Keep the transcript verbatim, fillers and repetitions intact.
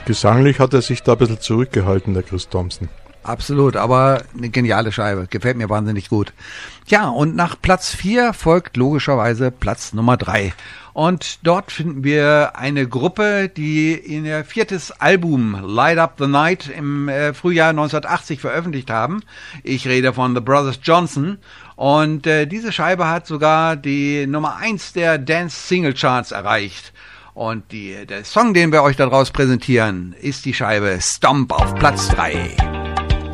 Gesanglich hat er sich da ein bisschen zurückgehalten, der Chris Thompson. Absolut, aber eine geniale Scheibe. Gefällt mir wahnsinnig gut. Ja, und nach Platz vier folgt logischerweise Platz Nummer drei. Und dort finden wir eine Gruppe, die in ihr viertes Album Light Up the Night im äh, Frühjahr neunzehnhundertachtzig veröffentlicht haben. Ich rede von The Brothers Johnson. Und äh, diese Scheibe hat sogar die Nummer eins der Dance Single Charts erreicht. Und die, der Song, den wir euch daraus präsentieren, ist die Scheibe Stomp auf Platz drei.